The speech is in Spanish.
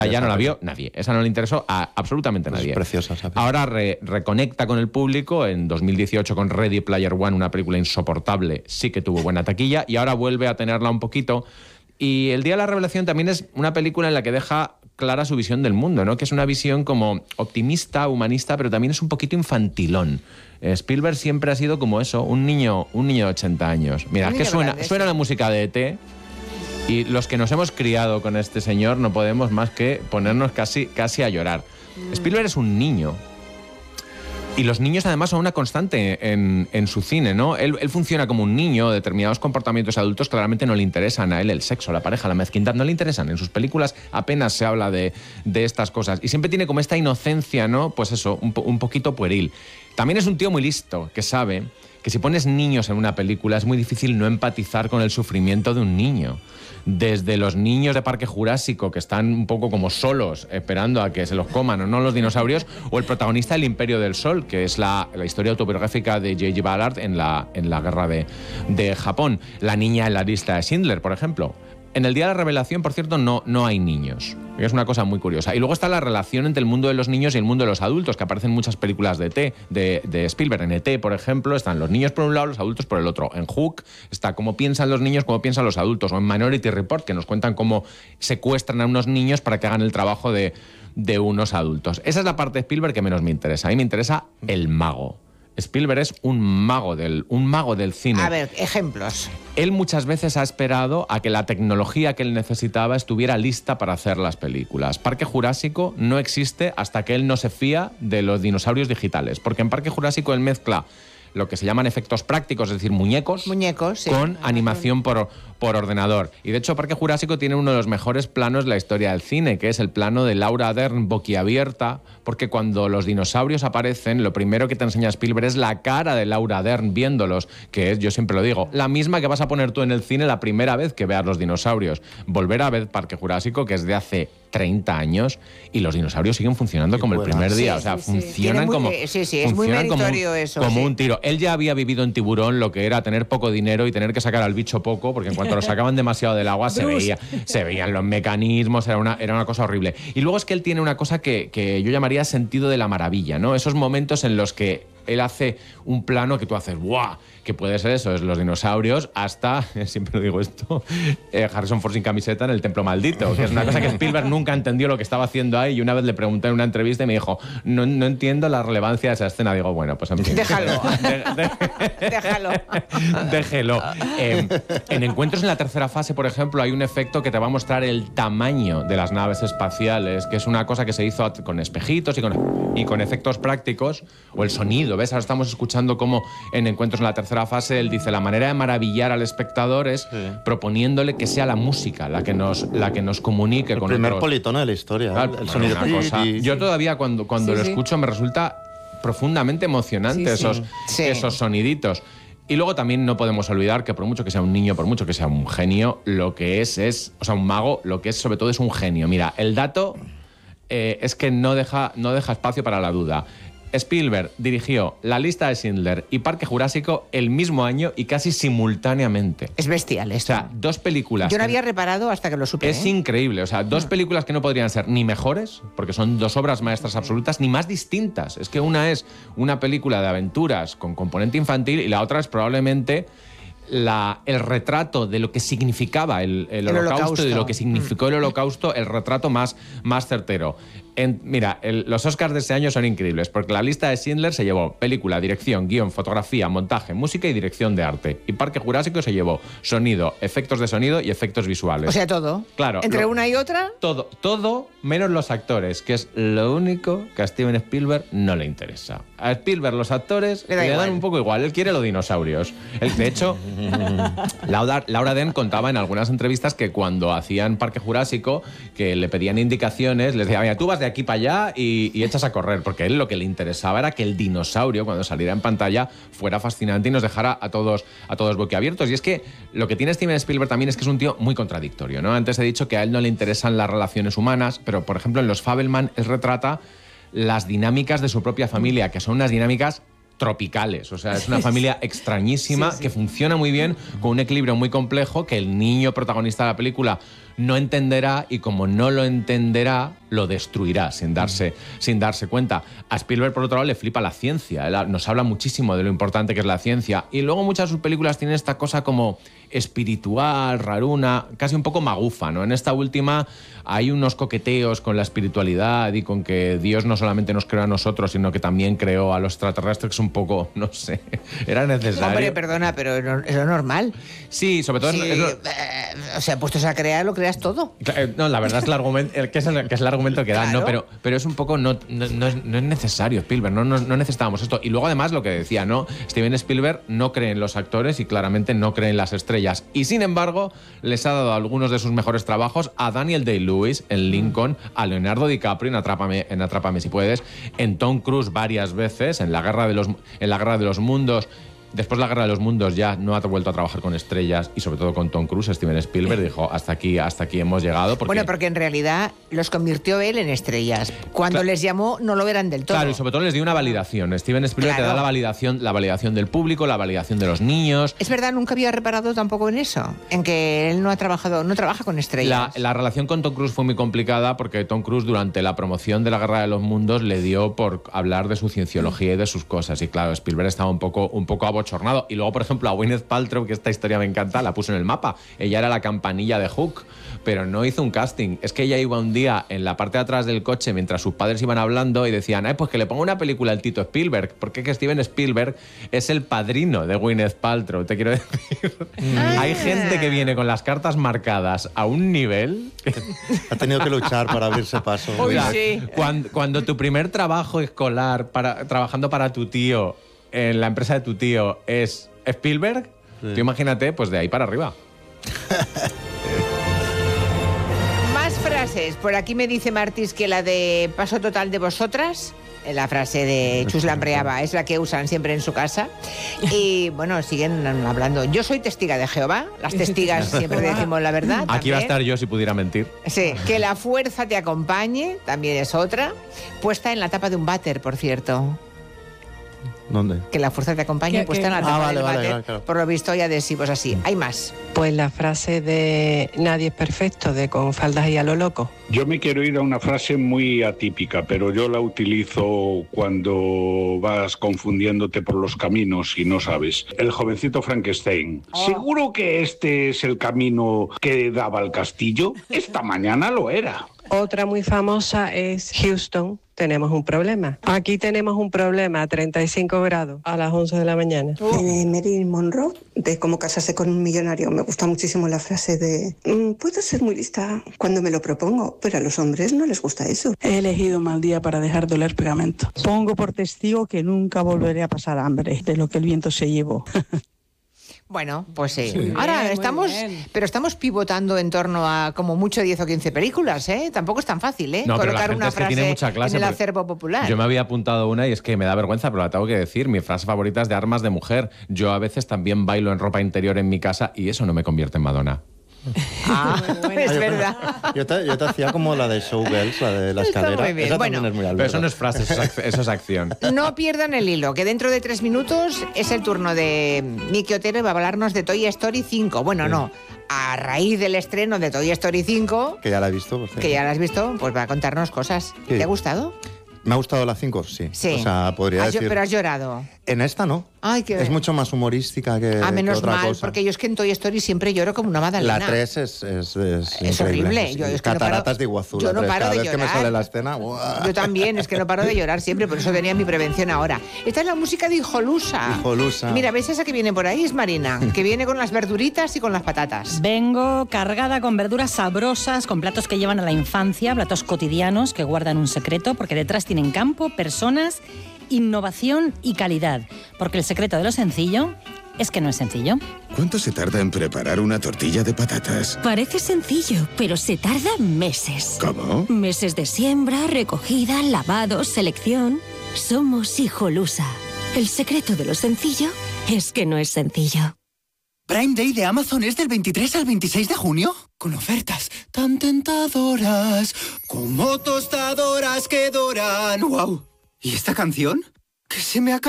Ya no la vio nadie. Esa no le interesó a absolutamente nadie. Es preciosa, ¿sabes? Ahora reconecta con el público. En 2018 con Ready Player One, una película insoportable, sí que tuvo buena taquilla. Y ahora vuelve a tenerla un poquito. Y El Día de la Revelación también es una película en la que deja clara su visión del mundo, ¿no? Que es una visión como optimista, humanista, pero también es un poquito infantilón. Spielberg siempre ha sido como eso, un niño de 80 años. Mira, es que suena la música de E.T., y los que nos hemos criado con este señor no podemos más que ponernos casi a llorar. Spielberg es un niño. Y los niños además son una constante en su cine, ¿no? Él funciona como un niño, determinados comportamientos adultos claramente no le interesan a él, el sexo, la pareja, la mezquindad, no le interesan. En sus películas apenas se habla de estas cosas. Y siempre tiene como esta inocencia, ¿no? Pues eso, un poquito pueril. También es un tío muy listo, que sabe que si pones niños en una película es muy difícil no empatizar con el sufrimiento de un niño. Desde los niños de Parque Jurásico, que están un poco como solos, esperando a que se los coman o no los dinosaurios, o el protagonista del Imperio del Sol, que es la historia autobiográfica de J.G. Ballard en la guerra de Japón. La niña en la lista de Schindler, por ejemplo. En El Día de la Revelación, por cierto, no hay niños. Es una cosa muy curiosa. Y luego está la relación entre el mundo de los niños y el mundo de los adultos, que aparecen en muchas películas de Spielberg. En E.T., por ejemplo, están los niños por un lado, los adultos por el otro. En Hook está cómo piensan los niños, cómo piensan los adultos. O en Minority Report, que nos cuentan cómo secuestran a unos niños para que hagan el trabajo de unos adultos. Esa es la parte de Spielberg que menos me interesa. A mí me interesa el mago. Spielberg es un mago del cine. A ver, ejemplos. Él muchas veces ha esperado a que la tecnología que él necesitaba estuviera lista para hacer las películas. Parque Jurásico no existe hasta que él no se fía de los dinosaurios digitales, porque en Parque Jurásico él mezcla lo que se llaman efectos prácticos, es decir, muñecos sí, con animación por ordenador. Y de hecho Parque Jurásico tiene uno de los mejores planos de la historia del cine, que es el plano de Laura Dern boquiabierta, porque cuando los dinosaurios aparecen, lo primero que te enseña Spielberg es la cara de Laura Dern viéndolos, que es, yo siempre lo digo, la misma que vas a poner tú en el cine la primera vez que veas los dinosaurios. Volver a ver Parque Jurásico, que es de hace 30 años, y los dinosaurios siguen funcionando como el primer día. O sea, funcionan como... es muy meritorio eso. Como un tiro. Él ya había vivido en Tiburón lo que era tener poco dinero y tener que sacar al bicho poco, porque en cuanto lo sacaban demasiado del agua se veían los mecanismos, era una cosa horrible. Y luego es que él tiene una cosa que yo llamaría sentido de la maravilla, ¿no? Esos momentos en los que él hace un plano que tú haces ¡guau! Que puede ser eso, es los dinosaurios, hasta, siempre digo esto, Harrison Ford sin camiseta en El Templo Maldito, que es una cosa que Spielberg nunca entendió lo que estaba haciendo ahí, y una vez le pregunté en una entrevista y me dijo, no entiendo la relevancia de esa escena. Digo, bueno, pues en fin. Déjalo. Déjelo. En Encuentros en la tercera fase, por ejemplo, hay un efecto que te va a mostrar el tamaño de las naves espaciales, que es una cosa que se hizo con espejitos y con efectos prácticos, o el sonido, ¿ves? Ahora estamos escuchando cómo en Encuentros en la tercera fase él dice, la manera de maravillar al espectador es proponiéndole que sea la música la que nos comunique con el primer politono de la historia. Claro, el sonido. Yo todavía cuando lo escucho me resulta profundamente emocionante esos soniditos. Y luego también no podemos olvidar que por mucho que sea un niño, por mucho que sea un genio, lo que es, o sea, un mago, lo que es sobre todo es un genio. Mira, el dato es que no deja espacio para la duda. Spielberg dirigió La lista de Schindler y Parque Jurásico el mismo año y casi simultáneamente. Es bestial esto. O sea, dos películas... Yo no había reparado hasta que lo supe. Es increíble. O sea, dos películas que no podrían ser ni mejores, porque son dos obras maestras absolutas, ni más distintas. Es que una es una película de aventuras con componente infantil y la otra es probablemente... el retrato de lo que significaba el holocausto y de lo que significó el holocausto, el retrato más certero. Mira, los Oscars de este año son increíbles, porque La lista de Schindler se llevó película, dirección, guión, fotografía, montaje, música y dirección de arte. Y Parque Jurásico se llevó sonido, efectos de sonido y efectos visuales. O sea, todo. Claro. ¿Entre una y otra? Todo menos los actores, que es lo único que a Steven Spielberg no le interesa. A Spielberg los actores le dan un poco igual. Él quiere los dinosaurios. De hecho, Laura Dern contaba en algunas entrevistas que cuando hacían Parque Jurásico, que le pedían indicaciones, les decía, mira, tú vas de aquí para allá y echas a correr, porque a él lo que le interesaba era que el dinosaurio, cuando saliera en pantalla, fuera fascinante y nos dejara a todos boquiabiertos. Y es que lo que tiene Steven Spielberg también es que es un tío muy contradictorio, ¿no? Antes he dicho que a él no le interesan las relaciones humanas, pero, por ejemplo, en Los Fabelman él retrata las dinámicas de su propia familia, que son unas dinámicas tropicales. O sea, es una familia extrañísima que funciona muy bien, con un equilibrio muy complejo, que el niño protagonista de la película no entenderá, y como no lo entenderá, lo destruirá sin darse cuenta. A Spielberg, por otro lado, le flipa la ciencia. Él nos habla muchísimo de lo importante que es la ciencia. Y luego muchas de sus películas tienen esta cosa como espiritual, raruna, casi un poco magufa, ¿no? En esta última hay unos coqueteos con la espiritualidad y con que Dios no solamente nos creó a nosotros, sino que también creó a los extraterrestres, que es un poco, no sé, era necesario. Hombre, perdona, pero es lo normal. Sí, sobre todo... Sí, o sea, puestos a crear, lo creas todo. No, la verdad es el argumento, que es el argumento que dan, claro. ¿no? Pero es un poco... No es necesario, Spielberg, no necesitábamos esto. Y luego, además, lo que decía, ¿no? Steven Spielberg no cree en los actores y claramente no cree en las estrellas. Y sin embargo, les ha dado algunos de sus mejores trabajos a Daniel Day-Lewis en Lincoln, a Leonardo DiCaprio en Atrápame si puedes, en Tom Cruise varias veces, en la Guerra de los Mundos. Después de la Guerra de los Mundos ya no ha vuelto a trabajar con estrellas, y sobre todo con Tom Cruise. Steven Spielberg dijo, hasta aquí hemos llegado. Bueno, porque en realidad los convirtió él en estrellas. Cuando les llamó no lo eran del todo. Claro, y sobre todo les dio una validación. Steven Spielberg te da la validación del público, la validación de los niños. Es verdad, nunca había reparado tampoco en eso, en que él no trabaja con estrellas. La relación con Tom Cruise fue muy complicada porque Tom Cruise, durante la promoción de la Guerra de los Mundos, le dio por hablar de su cienciología y de sus cosas. Y claro, Spielberg estaba un poco abochornado. Y luego, por ejemplo, a Gwyneth Paltrow, que esta historia me encanta, la puso en el mapa. Ella era la campanilla de Hook, pero no hizo un casting. Es que ella iba un día en la parte de atrás del coche mientras sus padres iban hablando y decían, pues que le ponga una película al Tito Spielberg, porque es que Steven Spielberg es el padrino de Gwyneth Paltrow, te quiero decir. Hay gente que viene con las cartas marcadas a un nivel... Ha tenido que luchar para abrirse paso. Uy, sí. Cuando tu primer trabajo escolar trabajando para tu tío en la empresa de tu tío es Spielberg, sí. Tú imagínate, pues de ahí para arriba. Más frases. Por aquí me dice Martis que la de paso total de vosotras, la frase de Chus Lambreaba, es la que usan siempre en su casa. Y bueno, siguen hablando. Yo soy testiga de Jehová. Las testigas siempre decimos la verdad. Aquí va a estar yo si pudiera mentir. Sí, que la fuerza te acompañe, también es otra. Puesta en la tapa de un váter, por cierto. ¿Dónde? Que la fuerza te acompañe, puesta en la tapa del váter. Claro. Por lo visto, hay adhesivos así. Hay más. Pues la frase de nadie es perfecto, de con faldas y a lo loco. Yo me quiero ir a una frase muy atípica, pero yo la utilizo cuando vas confundiéndote por los caminos y no sabes. El jovencito Frankenstein. ¿Seguro que este es el camino que daba al castillo? Esta mañana lo era. Otra muy famosa es Houston, tenemos un problema. Aquí tenemos un problema, 35 grados a las 11 de la mañana. Marilyn Monroe, de Cómo casarse con un millonario. Me gusta muchísimo la frase de puedo ser muy lista cuando me lo propongo, pero a los hombres no les gusta eso. He elegido un mal día para dejar de oler pegamento. Pongo por testigo que nunca volveré a pasar hambre de lo que el viento se llevó. Bueno, pues sí. Ahora estamos pivotando en torno a como mucho 10 o 15 películas, ¿eh? Tampoco es tan fácil, ¿eh? No, colocar una es que frase tiene mucha clase, en el acervo popular. Yo me había apuntado una y es que me da vergüenza, pero la tengo que decir. Mi frase favorita es de Armas de mujer. Yo a veces también bailo en ropa interior en mi casa y eso no me convierte en Madonna. Es verdad. Yo te hacía como la de Showgirls, la de la escalera. Muy bien. Esa Bueno, también es muy Alberto. Pero eso no es frase, eso es acción. No pierdan el hilo, que dentro de 3 minutos es el turno de Miki Otero y va a hablarnos de Toy Story 5. Bueno, no, a raíz del estreno de Toy Story 5... Que ya la he visto. Por cierto. Que ya la has visto, pues va a contarnos cosas. Sí. ¿Te ha gustado? ¿Me ha gustado la 5? Sí. Sí. O sea, podría decir... Pero has llorado. En esta no. Ay, qué... Es mucho más humorística que menos otra mal, cosa. porque yo es que en Toy Story siempre lloro como una magdalena. La 3 es es increíble. horrible. Yo es que Cataratas de Iguazú. Yo no paro Cada de vez llorar. que me sale la escena... ¡buah! Yo también, es que no paro de llorar siempre, por eso tenía mi prevención ahora. Esta es la música de Hijolusa. Hijolusa. Mira, ¿ves esa que viene por ahí? Es Marina, que viene con las verduritas y con las patatas. Vengo cargada con verduras sabrosas, con platos que llevan a la infancia, platos cotidianos que guardan un secreto, porque detrás tienen campo, personas, innovación y calidad. Porque el secreto de lo sencillo es que no es sencillo. ¿Cuánto se tarda en preparar una tortilla de patatas? Parece sencillo, pero se tarda meses. ¿Cómo? Meses de siembra, recogida, lavado, selección. Somos Hijolusa. El secreto de lo sencillo es que no es sencillo. Prime Day de Amazon es del 23 al 26 de junio, con ofertas tan tentadoras como tostadoras que doran. ¡Wow! ¿Y esta canción? Que se me acaba.